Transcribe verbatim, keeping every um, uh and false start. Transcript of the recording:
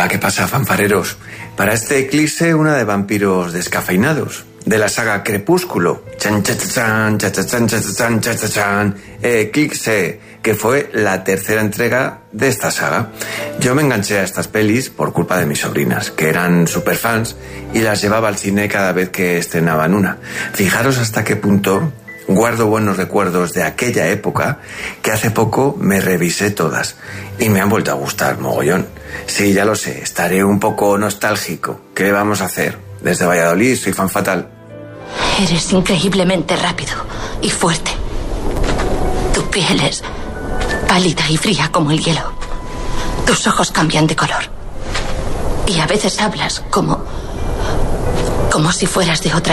Hola, ¿qué pasa, fanfareros? Para este eclipse, una de vampiros descafeinados, de la saga Crepúsculo. Chan, chan, chan, chan, chan, chan, chan, chan, chan, chan. Eclipse, que fue la tercera entrega de esta saga. Yo me enganché a estas pelis por culpa de mis sobrinas, que eran super fans, y las llevaba al cine cada vez que estrenaban una. Fijaros hasta qué punto guardo buenos recuerdos de aquella época, que hace poco me revisé todas y me han vuelto a gustar mogollón. Sí, ya lo sé, estaré un poco nostálgico. ¿Qué vamos a hacer? Desde Valladolid soy fan fatal. Eres increíblemente rápido y fuerte. Tu piel es pálida y fría como el hielo. Tus ojos cambian de color. Y a veces hablas como... como si fueras de otra